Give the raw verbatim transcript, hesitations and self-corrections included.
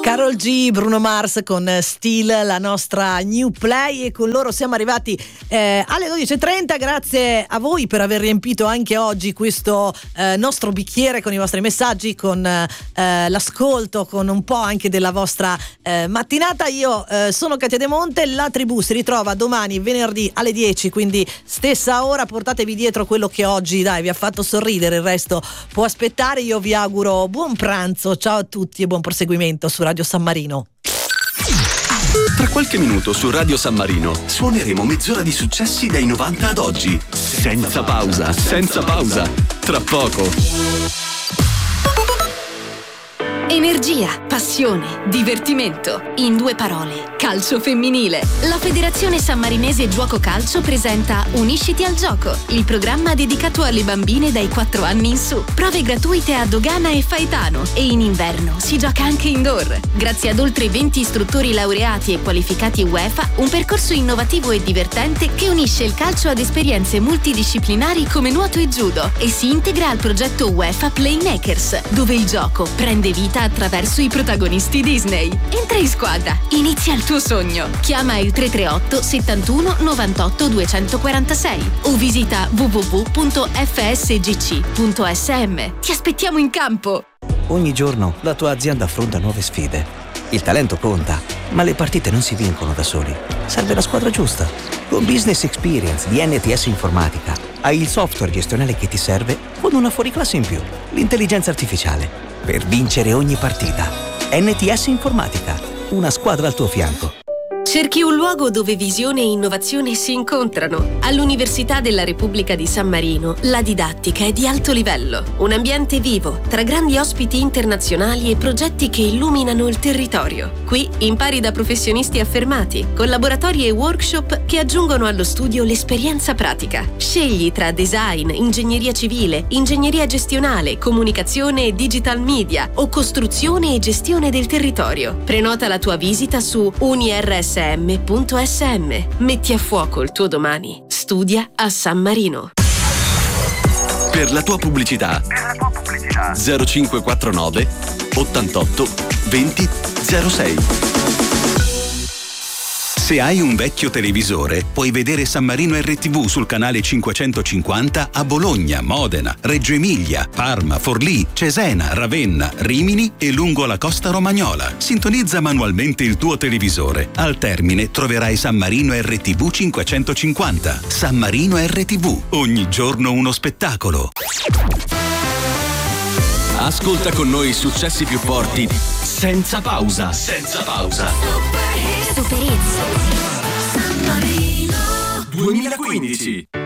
Karol G, Bruno Mars con Still, la nostra new play, e con loro siamo arrivati eh, alle dodici e trenta. Grazie a voi per aver riempito anche oggi questo eh, nostro bicchiere con i vostri messaggi, con eh, l'ascolto, con un po' anche della vostra eh, mattinata. Io eh, sono Katia De Monte, la tribù si ritrova domani venerdì alle dieci, quindi stessa ora. Portatevi dietro quello che oggi dai vi ha fatto sorridere, il resto può aspettare. Io vi auguro buon pranzo, ciao a tutti e buon proseguimento su Radio San Marino. Tra qualche minuto su Radio San Marino suoneremo mezz'ora di successi dai novanta ad oggi, senza pausa, senza pausa. Tra poco. Energia, passione, divertimento. In due parole, calcio femminile. La Federazione Sammarinese Giuoco Calcio presenta Unisciti al gioco, il programma dedicato alle bambine dai quattro anni in su. Prove gratuite a Dogana e Faetano, e in inverno si gioca anche indoor. Grazie ad oltre venti istruttori laureati e qualificati UEFA, un percorso innovativo e divertente che unisce il calcio ad esperienze multidisciplinari come nuoto e judo e si integra al progetto UEFA Playmakers, dove il gioco prende vita attraverso i protagonisti Disney. Entra in squadra, inizia il tuo sogno. Chiama il tre tre otto settantuno novantotto duecentoquarantasei o visita w w w punto f s g c punto s m. Ti aspettiamo in campo. Ogni giorno la tua azienda affronta nuove sfide. Il talento conta, ma le partite non si vincono da soli. Serve la squadra giusta. Con Business Experience di N T S Informatica hai il software gestionale che ti serve con una fuoriclasse in più, l'intelligenza artificiale, per vincere ogni partita. N T S Informatica, una squadra al tuo fianco. Cerchi un luogo dove visione e innovazione si incontrano. All'Università della Repubblica di San Marino la didattica è di alto livello. Un ambiente vivo, tra grandi ospiti internazionali e progetti che illuminano il territorio. Qui impari da professionisti affermati, con laboratori e workshop che aggiungono allo studio l'esperienza pratica. Scegli tra design, ingegneria civile, ingegneria gestionale, comunicazione e digital media o costruzione e gestione del territorio. Prenota la tua visita su uni r s m punto s m. Metti a fuoco il tuo domani. Studia a San Marino. Per la tua pubblicità, zero cinque quattro nove ottantotto venti zero sei. Se hai un vecchio televisore, puoi vedere San Marino R T V sul canale cinquecentocinquanta a Bologna, Modena, Reggio Emilia, Parma, Forlì, Cesena, Ravenna, Rimini e lungo la costa romagnola. Sintonizza manualmente il tuo televisore. Al termine troverai San Marino R T V cinquecentocinquanta. San Marino R T V, ogni giorno uno spettacolo. Ascolta con noi i successi più forti senza pausa, senza pausa. Super Hits. duemilaquindici.